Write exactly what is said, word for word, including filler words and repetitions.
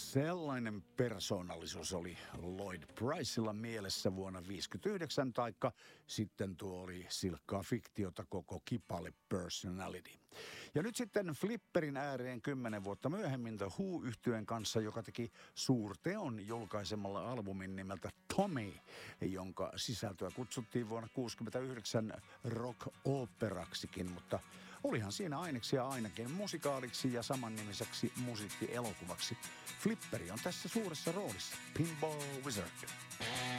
Sellainen persoonallisuus oli Lloyd Pricella mielessä vuonna viisikymmentäyhdeksän, taikka sitten tuo oli silkkaa fiktiota koko kipale Personality. Ja nyt sitten Flipperin ääreen kymmenen vuotta myöhemmin The Who-yhtyeen kanssa, joka teki suurteon julkaisemalla albumin nimeltä Tommy, jonka sisältöä kutsuttiin vuonna kuusikymmentäyhdeksän rock-operaksikin, mutta olihan siinä aineksia ainakin musikaaliksi ja samannimiseksi musiikkielokuvaksi. Flipperi on tässä suuressa roolissa. Pinball Wizard.